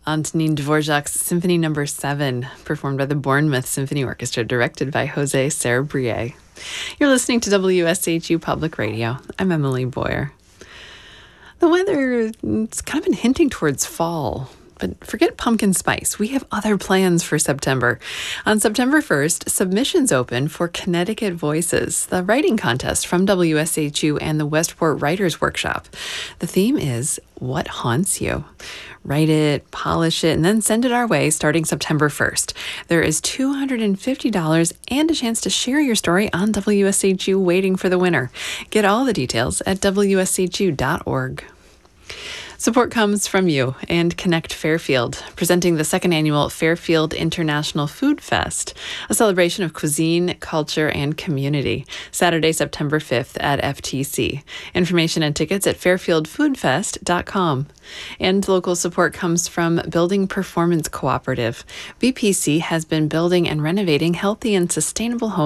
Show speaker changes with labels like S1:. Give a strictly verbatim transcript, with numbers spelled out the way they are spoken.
S1: Antonin Dvorak's Symphony Number seven, performed by the Bournemouth Symphony Orchestra, directed by Jose Sarabria. You're listening to W S H U Public Radio. I'm Emily Boyer. The weather, it's kind of been hinting towards fall. But forget pumpkin spice. We have other plans for September. On September first, submissions open for Connecticut Voices, the writing contest from W S H U and the Westport Writers Workshop. The theme is What Haunts You? Write it, polish it, and then send it our way starting September first. There is two hundred fifty dollars and a chance to share your story on W S H U waiting for the winner. Get all the details at W S H U dot org. Support comes from you and Connect Fairfield, presenting the second annual Fairfield International Food Fest, a celebration of cuisine, culture, and community, Saturday, September fifth at F T C. Information and tickets at fairfield food fest dot com. And local support comes from Building Performance Cooperative. B P C has been building and renovating healthy and sustainable homes